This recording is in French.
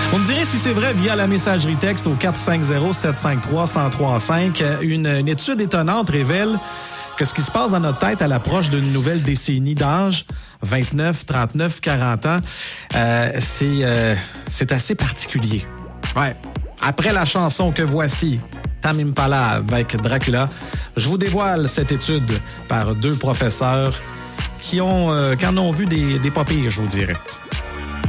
On me dirait si c'est vrai via la messagerie texte au 450-753-1035. Une étude étonnante révèle que ce qui se passe dans notre tête à l'approche d'une nouvelle décennie d'âge, 29, 39, 40 ans, c'est assez particulier. Ouais. Après la chanson que voici, Tame Impala avec Dracula, je vous dévoile cette étude par deux professeurs qui en ont vu des pas pires, je vous dirais.